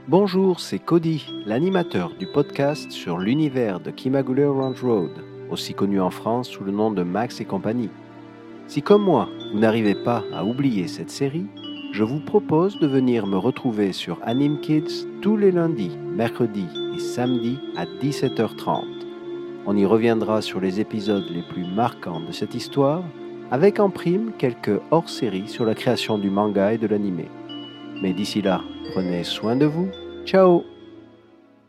Bonjour, c'est Cody, l'animateur du podcast sur l'univers de Kimagure Ranch Road, aussi connu en France sous le nom de Max et compagnie. Si comme moi, vous n'arrivez pas à oublier cette série, je vous propose de venir me retrouver sur Anime Kids tous les lundis, mercredis et samedis à 17h30. On y reviendra sur les épisodes les plus marquants de cette histoire, avec en prime quelques hors-séries sur la création du manga et de l'anime. Mais d'ici là, prenez soin de vous. Ciao!